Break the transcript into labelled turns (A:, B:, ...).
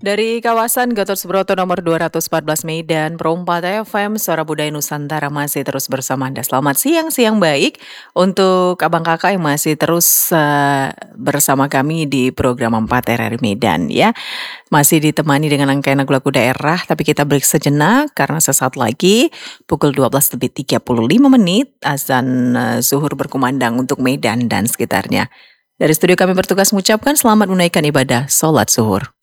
A: Dari kawasan Gatot Subroto nomor 214 Medan, Perompa FM, Suara Budaya Nusantara masih terus bersama Anda. Selamat siang, siang baik untuk abang kakak yang masih terus bersama kami di program 4 RRI Medan ya. Masih ditemani dengan rangkaian lagu-lagu daerah, tapi kita break sejenak karena sesaat lagi pukul 12 lebih 35 menit azan zuhur berkumandang untuk Medan dan sekitarnya. Dari studio kami bertugas mengucapkan selamat menunaikan ibadah sholat zuhur.